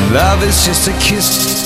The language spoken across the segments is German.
Love is just a kiss.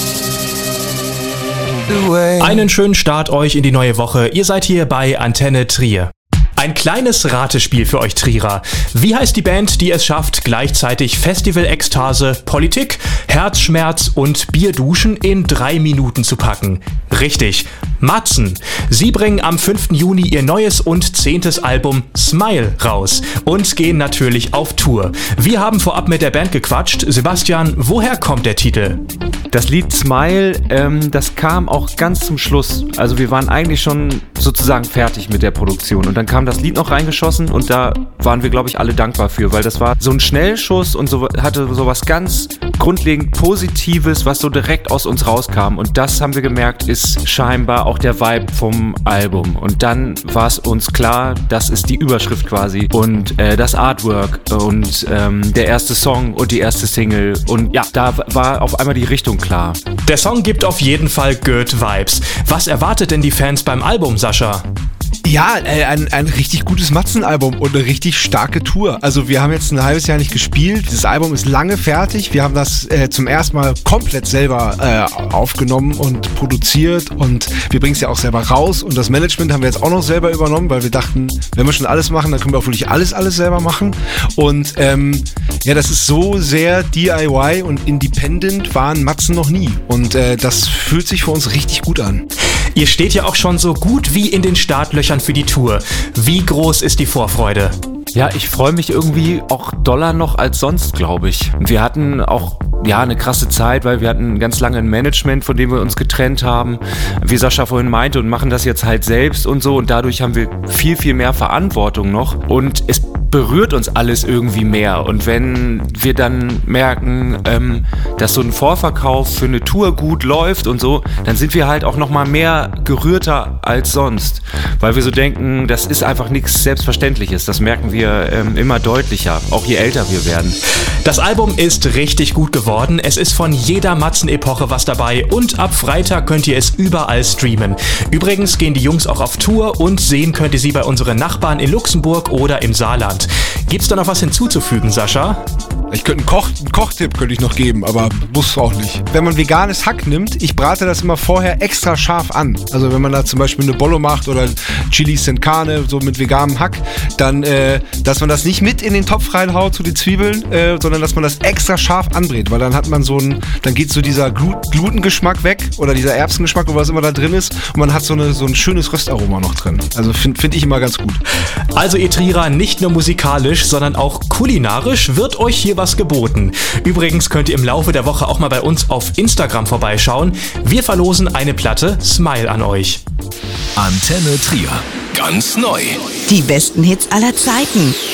Einen schönen Start euch in die neue Woche. Ihr seid hier bei Antenne Trier. Ein kleines Ratespiel für euch Trierer. Wie heißt die Band, die es schafft, gleichzeitig Festival-Ekstase, Politik, Herzschmerz und Bierduschen in 3 Minuten zu packen? Richtig, Matzen. Sie bringen am 5. Juni ihr neues und 10. Album Smile raus und gehen natürlich auf Tour. Wir haben vorab mit der Band gequatscht. Sebastian, woher kommt der Titel? Das Lied Smile, das kam auch ganz zum Schluss. Also wir waren eigentlich schon sozusagen fertig mit der Produktion und dann kam das Lied noch reingeschossen und da waren wir, glaube ich, alle dankbar für, weil das war so ein Schnellschuss und so, hatte so was ganz grundlegend Positives, was so direkt aus uns rauskam und das haben wir gemerkt, ist scheinbar auch der Vibe vom Album und dann war es uns klar, das ist die Überschrift quasi und das Artwork und der erste Song und die erste Single und ja, da war auf einmal die Richtung klar. Der Song gibt auf jeden Fall good Vibes. Was erwartet denn die Fans beim Album, Sascha? Ja, ein richtig gutes Matzen-Album und eine richtig starke Tour. Also wir haben jetzt ein halbes Jahr nicht gespielt. Das Album ist lange fertig. Wir haben das zum ersten Mal komplett selber aufgenommen und produziert und wir bringen es ja auch selber raus und das Management haben wir jetzt auch noch selber übernommen, weil wir dachten, wenn wir schon alles machen, dann können wir auch wirklich alles selber machen. Und ja, das ist so sehr DIY und independent waren Matzen noch nie und das fühlt sich für uns richtig gut an. Ihr steht ja auch schon so gut wie in den Startlöchern für die Tour. Wie groß ist die Vorfreude? Ja, ich freue mich irgendwie auch doller noch als sonst, glaube ich. Und wir hatten auch eine krasse Zeit, weil wir hatten ganz lange ein Management, von dem wir uns getrennt haben, wie Sascha vorhin meinte, und machen das jetzt halt selbst und so. Und dadurch haben wir viel, viel mehr Verantwortung noch. Und es berührt uns alles irgendwie mehr. Und wenn wir dann merken, dass so ein Vorverkauf für eine Tour gut läuft und so, dann sind wir halt auch noch mal mehr gerührter als sonst. Weil wir so denken, das ist einfach nichts Selbstverständliches. Das merken wir immer deutlicher, auch je älter wir werden. Das Album ist richtig gut geworden. Es ist von jeder Matzen-Epoche was dabei und ab Freitag könnt ihr es überall streamen. Übrigens gehen die Jungs auch auf Tour und sehen könnt ihr sie bei unseren Nachbarn in Luxemburg oder im Saarland. Gibt's da noch was hinzuzufügen, Sascha? Ich könnte einen Kochtipp könnte ich noch geben, aber muss auch nicht. Wenn man veganes Hack nimmt, ich brate das immer vorher extra scharf an. Also wenn man da zum Beispiel eine Bollo macht oder Chili sin Carne, so mit veganem Hack, dann, dass man das nicht mit in den Topf reinhaut, so die Zwiebeln, sondern dass man das extra scharf anbrät, weil dann hat man dann geht so dieser Glutengeschmack weg oder dieser Erbsengeschmack oder was immer da drin ist und man hat so ein schönes Röstaroma noch drin. Also find ich immer ganz gut. Also ihr Trierer, nicht nur musikalisch, sondern auch kulinarisch wird euch hier was geboten. Übrigens könnt ihr im Laufe der Woche auch mal bei uns auf Instagram vorbeischauen. Wir verlosen eine Platte Smile an euch. Antenne Trier. Ganz neu. Die besten Hits aller Zeiten.